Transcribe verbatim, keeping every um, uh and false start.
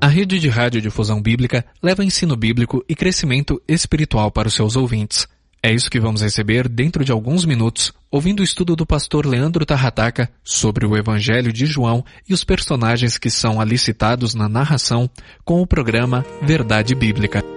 A rede de radiodifusão bíblica leva ensino bíblico e crescimento espiritual para os seus ouvintes. É isso que vamos receber dentro de alguns minutos, ouvindo o estudo do pastor Leandro Tarrataca sobre o Evangelho de João e os personagens que são ali citados na narração com o programa Verdade Bíblica.